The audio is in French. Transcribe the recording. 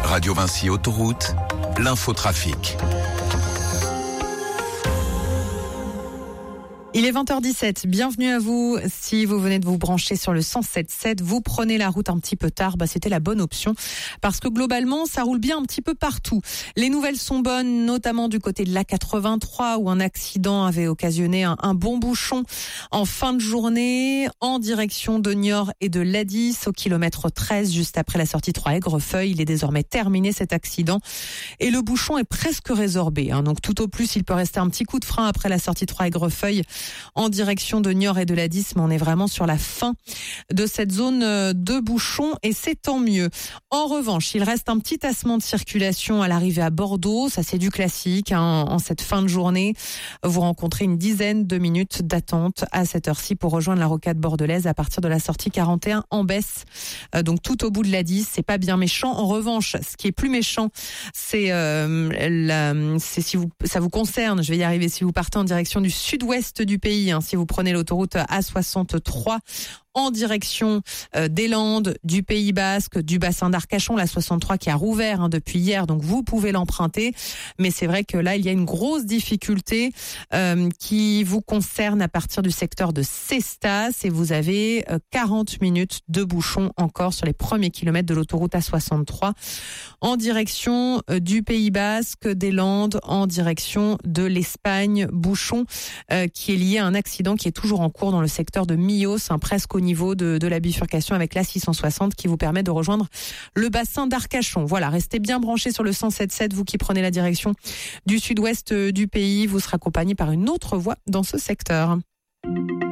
Radio Vinci Autoroute, l'infotrafic. Il est 20h17, bienvenue à vous. Si vous venez de vous brancher sur le 107.7, vous prenez la route un petit peu tard, c'était la bonne option parce que globalement, ça roule bien un petit peu partout. Les nouvelles sont bonnes, notamment du côté de l'A83 où un accident avait occasionné un bon bouchon en fin de journée en direction de Niort et de Ladis au kilomètre 13, juste après la sortie 3 Aigrefeuille. Il est désormais terminé cet accident et le bouchon est presque résorbé. Donc tout au plus, il peut rester un petit coup de frein après la sortie 3 Aigrefeuille en direction de Niort et de Ladis, mais on est vraiment sur la fin de cette zone de bouchon et c'est tant mieux. En revanche, il reste un petit tassement de circulation à l'arrivée à Bordeaux, ça c'est du classique. En cette fin de journée, vous rencontrez une dizaine de minutes d'attente à cette heure-ci pour rejoindre la rocade bordelaise à partir de la sortie 41 en baisse. Donc tout au bout de Ladis, c'est pas bien méchant. En revanche, ce qui est plus méchant, c'est si ça vous concerne, je vais y arriver, si vous partez en direction du sud-ouest du pays, si vous prenez l'autoroute A63 en direction des Landes, du Pays Basque, du bassin d'Arcachon, la 63 qui a rouvert depuis hier, donc vous pouvez l'emprunter. Mais c'est vrai que là, il y a une grosse difficulté qui vous concerne à partir du secteur de Cestas et vous avez 40 minutes de bouchon encore sur les premiers kilomètres de l'autoroute A63 en direction du Pays Basque, des Landes, en direction de l'Espagne. Bouchon qui est lié à un accident qui est toujours en cours dans le secteur de Millos, presque au niveau de la bifurcation avec la 660 qui vous permet de rejoindre le bassin d'Arcachon. Voilà, restez bien branchés sur le 107.7, vous qui prenez la direction du sud-ouest du pays, vous serez accompagné par une autre voie dans ce secteur.